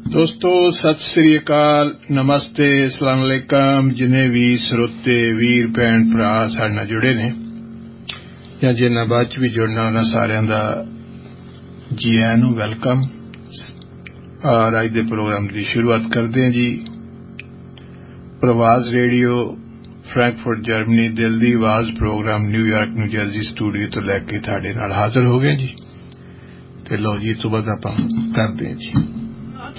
दोस्तों सत श्री अकाल, नमस्ते, अस्सलाम वालेकुम। जिन्हें भी श्रोते वीर भैन भरा साडे नाल जुड़े ने या जिन्हां बाद च भी जुड़ना उन्हां सारिआं दा जी आयां नूं वेलकम। और अज दे प्रोग्राम की शुरुआत करते हैं जी। प्रवास रेडियो फ्रैंकफर्ट जर्मनी दिल दी आवाज programme New York new Jersey studio तो लैके तुहाडे नाल हाजिर हो गए जी। ते लो जी तो बाद आपां करदे हैं जी।